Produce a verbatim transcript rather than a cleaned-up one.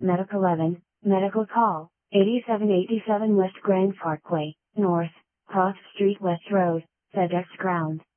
Medic eleven, Medical Call, eighty-seven eighty-seven West Grand Parkway, North, Cross Street West Road, FedEx Ground.